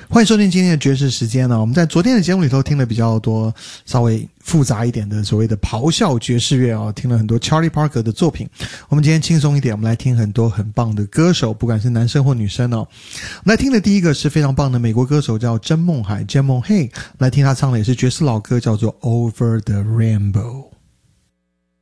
欢迎收听今天的爵士时间我们在昨天的节目里头听了比较多稍微复杂一点的所谓的咆哮爵士乐听了很多 Charlie Parker 的作品。我们今天轻松一点，我们来听很多很棒的歌手，不管是男生或女生我们来听的第一个是非常棒的美国歌手，叫甄孟海 Jim Monhey， 来听他唱的也是爵士老歌，叫做 Over the Rainbow。